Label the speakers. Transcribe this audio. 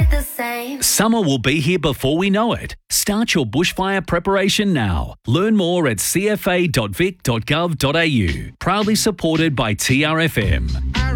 Speaker 1: back the same.
Speaker 2: Summer will be here before we know it. Start your bushfire preparation now. Learn more at cfa.vic.gov.au. Proudly supported by TRFM.